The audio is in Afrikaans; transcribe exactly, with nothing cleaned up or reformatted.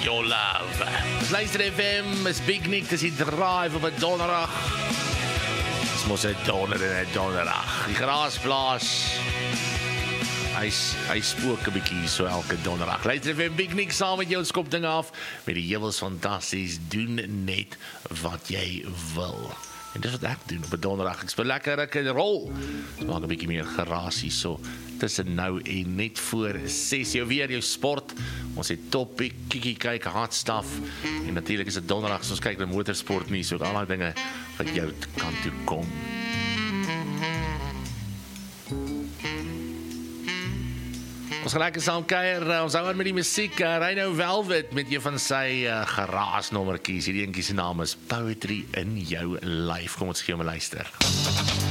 Your Love. Dis Luister F M, is Big Nick, dis die drive op 'n donderdag. Dis mos 'n donder en 'n donderdag. Die graasplaas. Hy hy spook 'n bietjie so elke donderdag. Luister F M, Big Nick saam met jou, ons kop dinge af met die heuwels fantasties. Doen net wat jy wil. En dis wat ek doen op 'n donderdag. Ek speel lekker ruk en rol. Ons maak 'n bietjie meer geraas hier so tussen nou en net voor ses. Jou weer jou sport. Ons het topic, kikkie kyk, hard stuff. En natuurlik is dit donderdag, so ons kyk na motorsport nie, so al daai dinge wat jou kan toe kom. Ons gaan lekker saam kuier, ons hou aan met die musiek. uh, Rhino Velvet met een van sy uh, geraasnommertjies. Hierdie eentjie se naam is Poetry in Jou Life. Kom ons gee hom 'n luister.